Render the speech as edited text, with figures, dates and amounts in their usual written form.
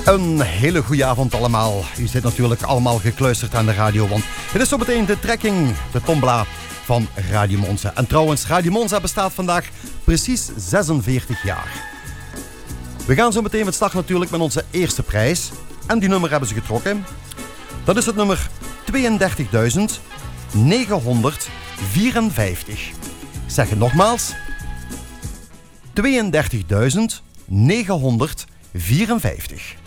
Een hele goede avond allemaal. U zit natuurlijk allemaal gekluisterd aan de radio, want het is zo meteen de trekking, de tombola van Radio Monza. En trouwens, Radio Monza bestaat vandaag precies 46 jaar. We gaan zo meteen met start natuurlijk met onze eerste prijs. En die nummer hebben ze getrokken. Dat is het nummer 32.954. Ik zeg het nogmaals. 32.954.